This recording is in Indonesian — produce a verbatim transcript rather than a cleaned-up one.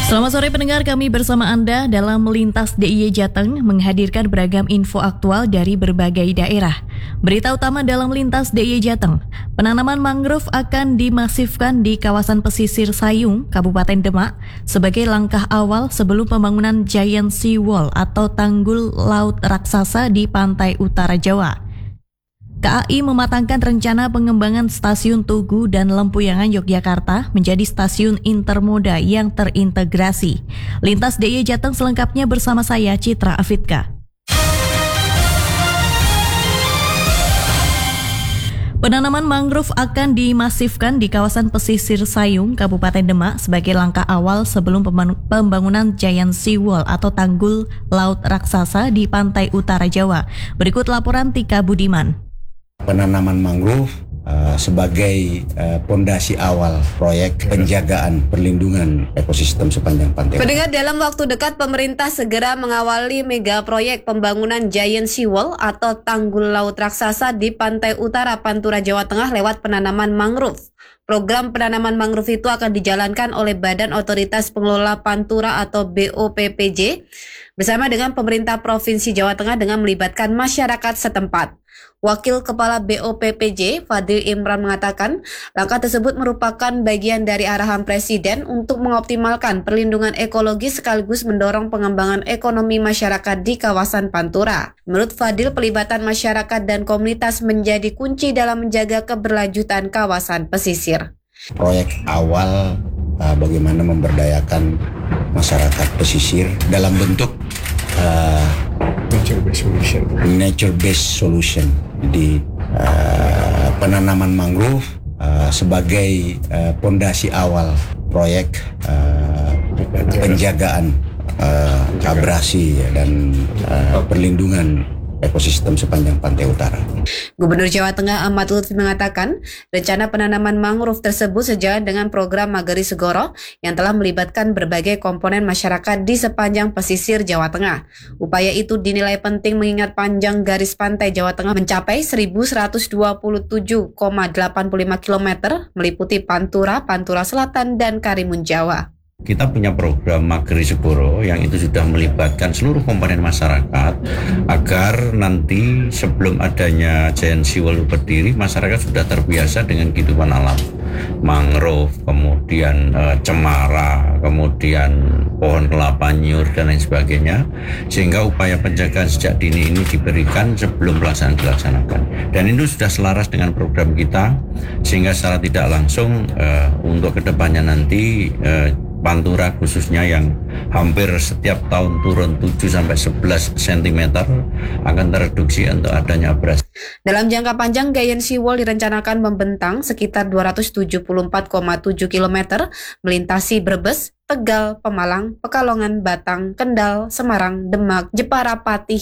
Selamat sore pendengar, kami bersama Anda dalam Melintas D I Y Jateng menghadirkan beragam info aktual dari berbagai daerah. Berita utama dalam Melintas D I Y Jateng, penanaman mangrove akan dimasifkan di kawasan pesisir Sayung, Kabupaten Demak sebagai langkah awal sebelum pembangunan Giant Sea Wall atau tanggul laut raksasa di pantai utara Jawa. K A I mematangkan rencana pengembangan stasiun Tugu dan Lempuyangan Yogyakarta menjadi stasiun intermoda yang terintegrasi. Lintas D I Y Jateng selengkapnya bersama saya Citra Afidka. Penanaman mangrove akan dimasifkan di kawasan pesisir Sayung, Kabupaten Demak sebagai langkah awal sebelum pembangunan Giant Sea Wall atau tanggul laut raksasa di pantai utara Jawa. Berikut laporan Tika Budiman. Penanaman mangrove uh, sebagai pondasi uh, awal proyek penjagaan perlindungan ekosistem sepanjang pantai. Pendengar, dalam waktu dekat pemerintah segera mengawali mega proyek pembangunan Giant Sea Wall atau tanggul laut raksasa di pantai utara Pantura, Jawa Tengah lewat penanaman mangrove. Program penanaman mangrove itu akan dijalankan oleh Badan Otoritas Pengelola Pantura atau B O P P J bersama dengan pemerintah Provinsi Jawa Tengah dengan melibatkan masyarakat setempat. Wakil Kepala B O P P J, Fadil Imran mengatakan, langkah tersebut merupakan bagian dari arahan Presiden untuk mengoptimalkan perlindungan ekologi sekaligus mendorong pengembangan ekonomi masyarakat di kawasan Pantura. Menurut Fadil, pelibatan masyarakat dan komunitas menjadi kunci dalam menjaga keberlanjutan kawasan pesisir. Proyek awal uh, bagaimana memberdayakan masyarakat pesisir dalam bentuk uh, nature-based solution. Nature-based solution. Jadi uh, penanaman mangrove uh, sebagai pondasi uh, awal proyek uh, penjagaan uh, abrasi ya, dan uh, perlindungan ekosistem sepanjang pantai utara. Gubernur Jawa Tengah Ahmad Lutfi mengatakan, rencana penanaman mangrove tersebut sejalan dengan program Magari Segoro yang telah melibatkan berbagai komponen masyarakat di sepanjang pesisir Jawa Tengah. Upaya itu dinilai penting mengingat panjang garis pantai Jawa Tengah mencapai seribu seratus dua puluh tujuh koma delapan puluh lima kilometer meliputi Pantura, Pantura Selatan, dan Karimun Jawa. Kita punya program Magari Segoro yang itu sudah melibatkan seluruh komponen masyarakat agar nanti sebelum adanya Giant Sea Wall berdiri, masyarakat sudah terbiasa dengan kehidupan alam. Mangrove, kemudian e, cemara, kemudian pohon kelapa nyur dan lain sebagainya, sehingga upaya penjagaan sejak dini ini diberikan sebelum pelaksanaan dilaksanakan. Dan itu sudah selaras dengan program kita, sehingga secara tidak langsung e, untuk kedepannya nanti e, Pantura khususnya yang hampir setiap tahun turun tujuh sampai sebelas sentimeter akan tereduksi untuk adanya abrasi. Dalam jangka panjang, Giant Sea Wall direncanakan membentang sekitar dua ratus tujuh puluh empat koma tujuh kilometer melintasi Brebes, Tegal, Pemalang, Pekalongan, Batang, Kendal, Semarang, Demak, Jepara, Pati,